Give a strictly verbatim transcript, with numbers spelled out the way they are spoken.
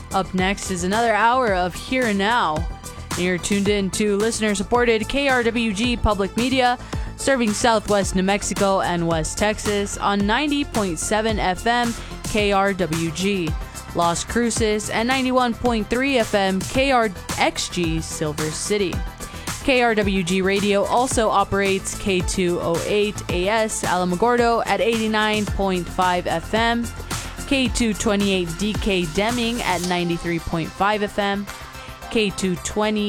Up next is another hour of Here and Now. And you're tuned in to listener-supported K R W G Public Media, serving Southwest New Mexico and West Texas on ninety point seven F M K R W G, Las Cruces, and ninety-one point three F M K R X G Silver City. K R W G Radio also operates K two oh eight A S Alamogordo at eighty-nine point five F M, K two twenty-eight D K Deming at ninety-three point five F M, K two twenty